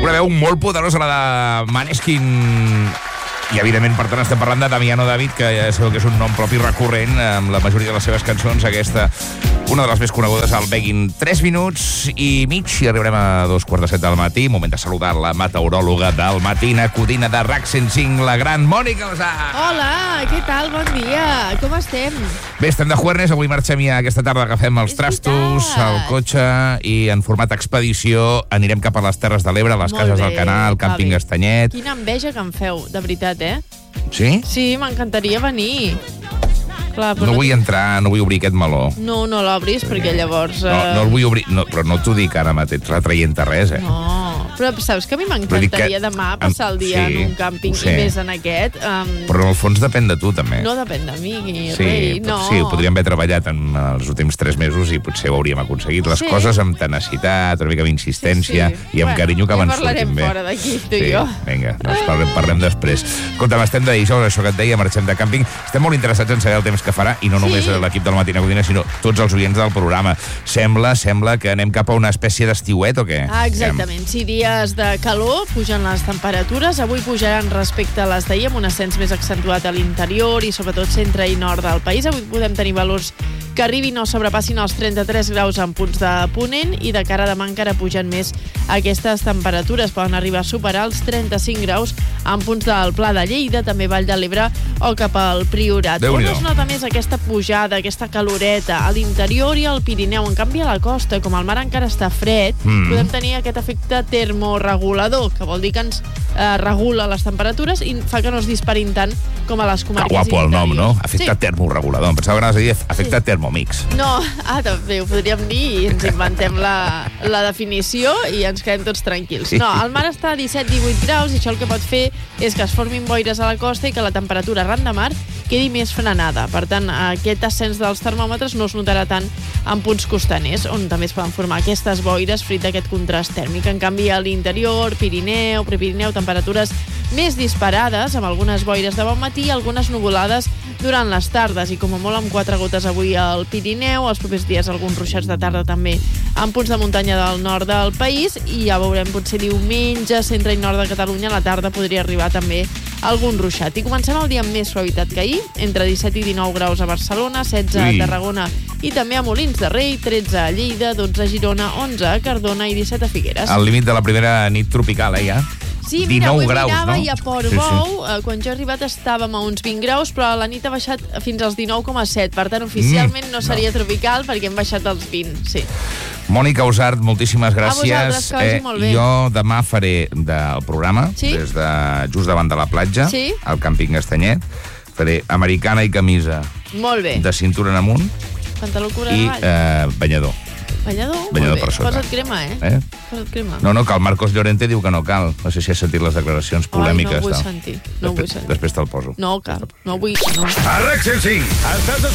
Una veu molt poderosa, la de Maneskin. I, evidentment, per tant, estem parlant de Damiano David, que ja sabeu que és un nom propi recurrent amb la majoria de les seves cançons. Aquesta, una de les més conegudes, el Begging. 3 minuts i mig i arribarem a 2:45 del matí. Moment de saludar la meteoròloga del Matina Codina de RAC 105, la gran Mònica Alsà. Hola, què tal? Bon dia. Com estem? Bé, estem de juernes. Avui marxem ja aquesta tarda, agafem els trastos, el cotxe i en format expedició anirem cap a les Terres de l'Ebre, les cases del Canal, el càmping Estanyet. Quina enveja que em feu, de veritat, Sí? Sí, m'encantaria venir. Clar, però no vull entrar, no vull obrir aquest meló. No l'obris, perquè llavors... No el vull obrir, però no t'ho dic ara mateix retraient-te res, No, però saps que a mi m'encantaria demà passar el dia en un càmping i més en aquest. Però en el fons depèn de tu, també. No depèn de mi, rei, no. Sí, ho podríem haver treballat en els últims 3 mesos i potser ho hauríem aconseguit. Les coses amb tenacitat, una mica d'insistència i amb carinyo que van sortint bé. Ja parlarem fora d'aquí, tu i jo. Vinga, parlem després. Escolta'm, estem de dijous, això que et deia, marxem de càmping. Estem molt interessats en saber el temps que farà, i no només l'equip del Matina Codina, sinó tots els oients del programa. Sembla que anem cap a una espècie d'estiuet, o què? Exactament, 6 dies de calor, pugen les temperatures. Avui pujaran respecte a les d'ahir, amb un ascens més accentuat a l'interior i sobretot centre i nord del país. Avui podem tenir valors que arribin o sobrepassin els 33 graus en punts de Ponent i de cara a demà encara pugen més aquestes temperatures. Poden arribar a superar els 35 graus en punts del Pla de Lleida, també Vall de l'Ebre o cap al Priorat. On es nota més aquesta pujada, aquesta caloreta? A l'interior i al Pirineu. En canvi, a la costa, com el mar encara està fred, podem tenir aquest efecte termoregulador, que vol dir que ens regula les temperatures i fa que no es disparin tant com a les comarques interiors. Que guapo el nom, no? Efecte termoregulador. Em pensava que anaves a dir efecte termomix. No, també ho podríem dir i ens inventem la definició i ens quedem tots tranquils. No, el mar està a 17-18 graus i això el que pot fer és que es formin boires a la costa i que la temperatura arran de mar quedi més frenada. Per tant, aquest ascens dels termòmetres no es notarà tant en punts costaners, on també es poden formar aquestes boires fruit d'aquest contrast tèrmic. En canvi, a l'interior, Pirineu, Prepirineu, temperatures més disparades, amb algunes boires de bon matí i algunes nuvolades durant les tardes, i com a molt amb 4 gotes avui al Pirineu, els propers dies alguns ruixats de tarda també en punts de muntanya del nord del país, i ja veurem potser diumenge, centre i nord de Catalunya, a la tarda podria arribar també algun ruixat. I comencem el dia amb més suavitat que ahir, entre 17 i 19 graus a Barcelona, 16 a Tarragona i també a Molins de Rei, 13 a Lleida, 12 a Girona, 11 a Cardona i 17 a Figueres. Al límit de la primera nit tropical, ja? Sí, mira, avui mirava i a Portbou, quan jo he arribat estàvem a uns 20 graus, però a la nit ha baixat fins als 19,7. Per tant, oficialment no seria tropical perquè hem baixat als 20, sí. Mònica Usart, moltíssimes gràcies. A vosaltres, que vagi molt bé. Jo demà faré del programa, des de just davant de la platja, al càmping Estanyet. Faré americana i camisa. Molt bé. De cintura en amunt. Pantaló cura i banyador. Banyador per sota. Posa't crema, Posa't crema. No, que el Marcos Llorente diu que no cal. No sé si has sentit les declaracions polèmiques. No ho vull sentir. Després te'l poso. No cal, no vull. A RAC 105.